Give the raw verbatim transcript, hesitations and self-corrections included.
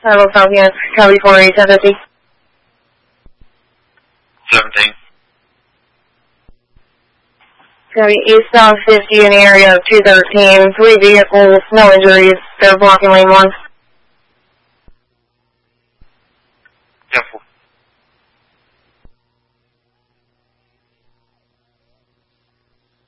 Hello, Falcon. California, seven fifty. seventeen. Copy. Eastbound fifty in the area of two thirteen. Three vehicles, no injuries. They're blocking lane one.